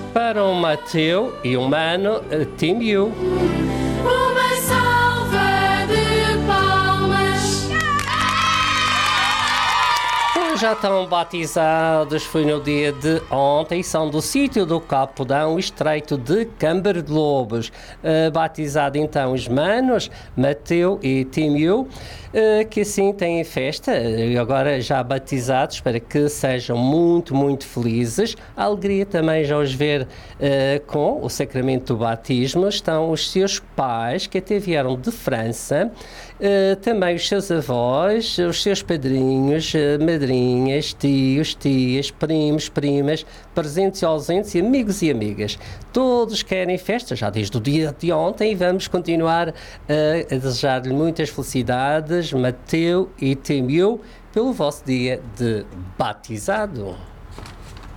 Para o Mateu e o Mano, Timiu. Uma salva de palmas. Já estão batizados, foi no dia de ontem, são do sítio do Capudão, Estreito de Câmara de Lobos. Batizado então os manos, Mateu e Timiu, que assim têm festa, agora já batizados, para que sejam muito, muito felizes. A alegria também já os ver com o sacramento do batismo. Estão os seus pais, que até vieram de França, também os seus avós, os seus padrinhos, madrinhas, tios, tias, primos, primas, presentes e ausentes, e amigos e amigas. Todos querem festa, já desde o dia de ontem, e vamos continuar a desejar-lhe muitas felicidades, Mateu e Timiu, pelo vosso dia de batizado.